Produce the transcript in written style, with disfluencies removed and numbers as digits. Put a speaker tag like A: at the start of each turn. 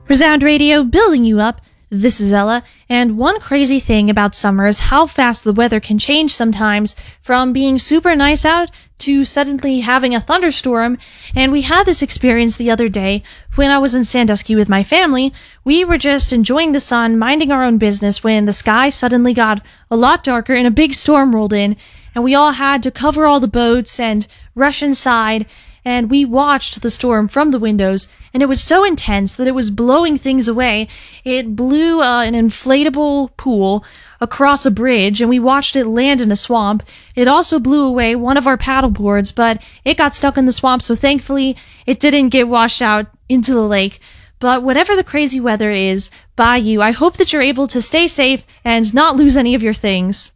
A: Resound Radio, building you up. This is Ella, and one crazy thing about summer is how fast the weather can change sometimes, from being super nice out to suddenly having a thunderstorm. And we had this experience the other day when I was in Sandusky with my family. We were just enjoying the sun, minding our own business, when the sky suddenly got a lot darker and a big storm rolled in, and we all had to cover all the boats and rush inside. And we watched the storm from the windows, and it was so intense that it was blowing things away. It blew an inflatable pool across a bridge, and we watched it land in a swamp. It also blew away one of our paddle boards, but it got stuck in the swamp, so thankfully it didn't get washed out into the lake. But whatever the crazy weather is by you, I hope that you're able to stay safe and not lose any of your things.